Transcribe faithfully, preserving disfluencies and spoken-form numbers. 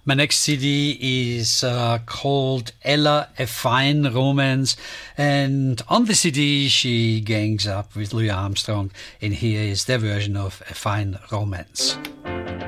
My next C D is uh, called Ella, A Fine Romance, and on the C D she gangs up with Louis Armstrong, and here is their version of A Fine Romance.